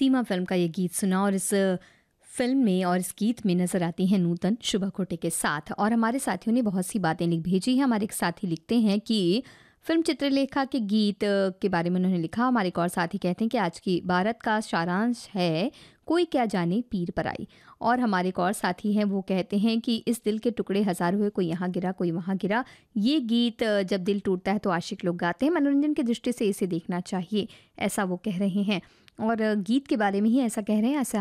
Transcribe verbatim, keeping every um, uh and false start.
सीमा film का ये गीत सुना और इस फ़िल्म में और इस गीत में नज़र आती हैं नूतन शुभा खोटे के साथ। और हमारे साथियों ने बहुत सी बातें लिख भेजी हैं। हमारे एक साथी लिखते हैं कि फ़िल्म चित्रलेखा के गीत अ, के बारे में उन्होंने लिखा। हमारे एक और साथी कहते हैं कि आज की भारत का सारांश है कोई क्या जाने पीर पराई। और हमारे एक और साथी हैं वो कहते हैं कि इस दिल के टुकड़े हज़ार हुए, कोई यहाँ गिरा कोई वहाँ गिरा। ये गीत अ, जब दिल टूटता है तो आशिक लोग गाते हैं, मनोरंजन की दृष्टि से इसे देखना चाहिए, ऐसा वो कह रहे हैं। और अ, गीत के बारे में ही ऐसा कह रहे हैं। ऐसा